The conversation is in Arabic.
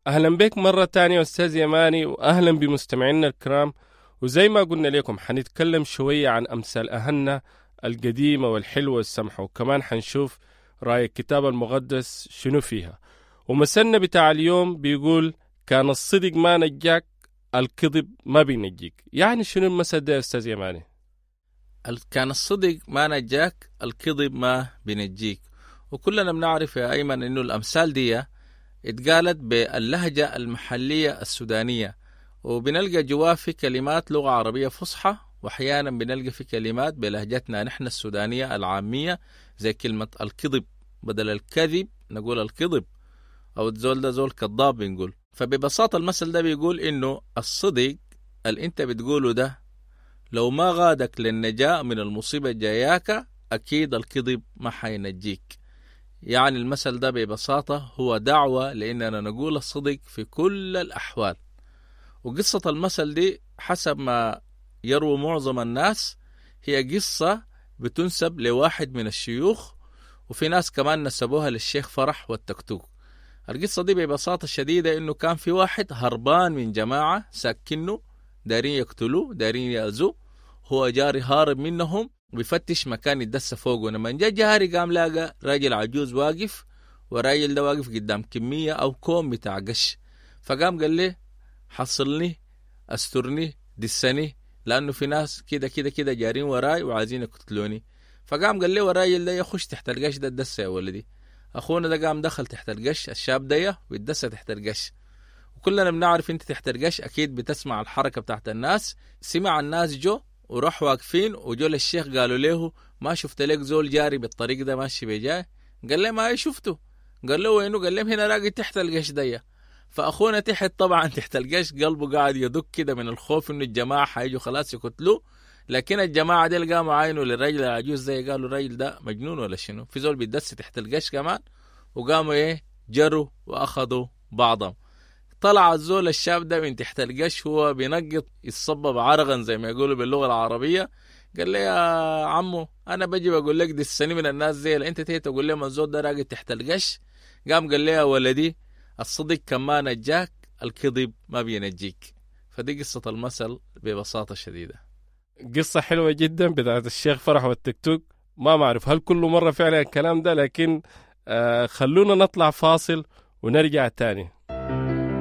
أهلا بك مرة تانية أستاذ يماني، وأهلا بمستمعينا الكرام. وزي ما قلنا لكم حنتكلم شوية عن أمثال أهلنا القديمة والحلوة والسمحة، وكمان حنشوف رأي الكتاب المقدس شنو فيها. ومثلنا بتاع اليوم بيقول كان الصدق ما نجاك الكذب ما بينجيك. يعني شنو المثل ده يا أستاذ يماني؟ كان الصدق ما نجاك الكذب ما بينجيك. وكلنا بنعرف يا أيمن إنه الأمثال دي اتقالت باللهجة المحلية السودانية، وبنلقى جواه في كلمات لغة عربية فصحى، وأحيانا بنلقى في كلمات بلهجتنا نحن السودانية العامية زي كلمة الكذب، بدل الكذب نقول الكذب، أو الزول ده زول كذاب بنقول. فببساطة المثل ده بيقول إنه الصدق اللي أنت بتقوله ده لو ما غادك للنجاة من المصيبة جاياك أكيد الكذب ما حينجيك. يعني المثل ده ببساطة هو دعوة لأننا نقول الصدق في كل الأحوال. وقصة المثل دي حسب ما يروي معظم الناس هي قصة بتنسب لواحد من الشيوخ، وفي ناس كمان نسبوها للشيخ فرح والتكتوك. القصة دي ببساطة شديدة إنه كان في واحد هربان من جماعة ساكنه دارين يقتلوه دارين يأذوه، هو جاري هارب منهم وبيفتش مكان يدس فوقه. لما جا جاري قام لاقى راجل عجوز واقف، والراجل ده واقف قدام كمية أو كوم بتاع قش. فقام قال له حصلني استرني دسني، لأنه في ناس كده كده كده جارين وراي وعايزين يقتلوني. فقام قال له الراجل ده يخش تحت القش ده الدس يا ولدي. أخونا ده قام دخل تحت القش الشاب ده ويدس تحت القش. وكلنا بنعرف انت تحت القش أكيد بتسمع الحركة بتاعت الناس. سمع الناس جو وراح واقفين وجو للشيخ قالوا له ما شفت لك زول جاري بالطريق ده ماشي بجاي؟ قال له ما شفته. قال له وينه؟ قال لهم هنا راقد تحت القش دي. فأخونا تحت طبعا تحت القش قلبه قاعد يدق كده من الخوف انه الجماعة حيجوا خلاص يقتلوه. لكن الجماعة دي اللي قاموا عاينوا للرجل العجوز زي قالوا الرجل ده مجنون ولا شنو، في زول بيدس تحت القش كمان. وقاموا جروا وأخذوا بعضهم. طلع الزول الشاب ده من تحت القش هو بينقط يتصبب عرقا زي ما يقولوا باللغة العربية. قال لي يا عمو أنا بجي بقول لك دي السنة من الناس زي اللي أنت تيجي تقول لي الزول ده راقد تحت القش. قام قال لي يا ولدي الصدق كما نجاك الكذب ما بينجيك. فدي قصة المثل ببساطة شديدة. قصة حلوة جدا بتاعت الشيخ فرح والتكتوك. ما معرف هل كل مرة فعلا الكلام ده، لكن خلونا نطلع فاصل ونرجع تاني.